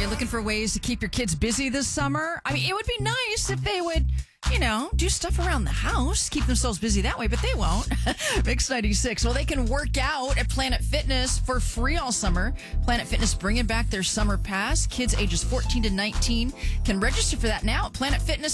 you looking for ways to keep your kids busy this summer? I mean, it would be nice if they would, do stuff around the house, keep themselves busy that way, but they won't. Mix 96. Well, they can work out at Planet Fitness for free all summer. Planet Fitness bringing back their summer pass. Kids ages 14 to 19 can register for that now at planetfitness.com.